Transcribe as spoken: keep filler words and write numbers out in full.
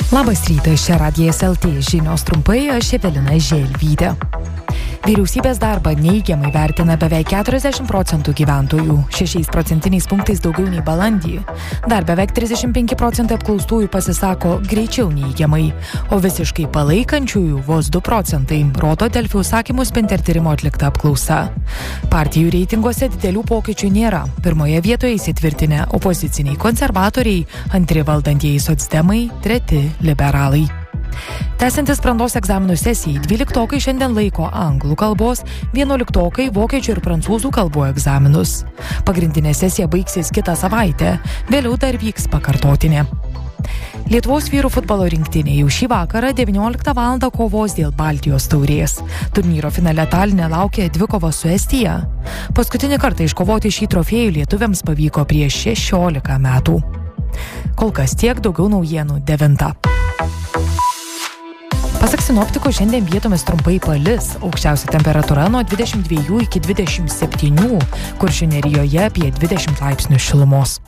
Labas rytas, čia Radijas L T žinios trumpai, aš Evelina Želvytė. Vyriausybės darbą neigiamai vertina beveik keturiasdešimt procentų gyventojų, šešiais procentiniais punktais daugiau nei balandį. Dar beveik trisdešimt penki procentai apklaustųjų pasisako greičiau neigiamai, o visiškai palaikančiųjų vos du procentai, rodo Delfi užsakymų Spinter tyrimo atlikta apklausa. Partijų reitinguose didelių pokyčių nėra. Pirmoje vietoje įsitvirtinę opoziciniai konservatoriai, antri valdantieji socdemai, treti liberalai. Tęsiantis brandos egzaminų sesijai, dvyliktokai šiandien laiko anglų kalbos, vienuoliktokai vokiečių ir prancūzų kalbų egzaminus. Pagrindinė sesija baigsis kitą savaitę, vėliau dar vyks pakartotinė. Lietuvos vyrų futbolo rinktinė jau šį vakarą devynioliktą valandą kovos dėl Baltijos taurės. Turnyro finale Taline laukia dvikova su Estija. Paskutinį kartą iškovoti šį trofėjų lietuviams pavyko prieš šešiolika metų. Kol kas tiek, daugiau naujienų devintą. Pasak sinoptikų, šiandien vietomis trumpai palis, aukščiausia temperatūra nuo dvidešimt dviejų iki dvidešimt septynių, Kuršių nerijoje apie dvidešimt laipsnių šilumos.